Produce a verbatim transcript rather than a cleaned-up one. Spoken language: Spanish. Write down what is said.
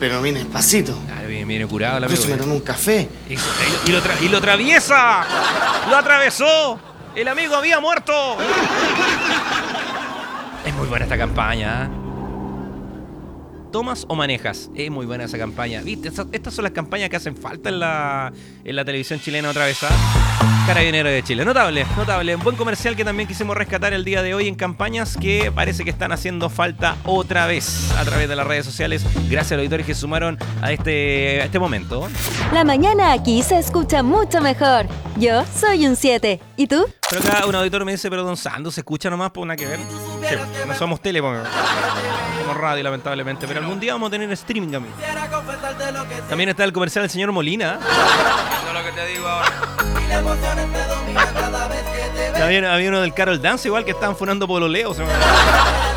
pero viene despacito. Claro, viene, viene curado la Incluso me amigo. tomé un café. Y, y lo tra- y lo atraviesa. Lo atravesó. El amigo había muerto. Es muy buena esta campaña, ¿eh? ¿Tomas o manejas? Es muy buena esa campaña. ¿Viste? Estas, estas son las campañas que hacen falta en la, en la televisión chilena otra vez. ¿Ah? Carabinero de Chile. Notable, notable. Un buen comercial que también quisimos rescatar el día de hoy en campañas que parece que están haciendo falta otra vez a través de las redes sociales. Gracias a los auditores que sumaron a este, a este momento. La mañana aquí se escucha mucho mejor. Yo soy un siete. ¿Y tú? Pero acá un auditor me dice, pero Don Sando, ¿se escucha nomás por una que ver? Sí, no somos tele, porque somos radio, lamentablemente. Pero algún día vamos a tener streaming, amigo. También está el comercial del señor Molina. Eso es lo que te digo ahora. Había, había uno del Carol Dance, igual que estaban funando pololeos.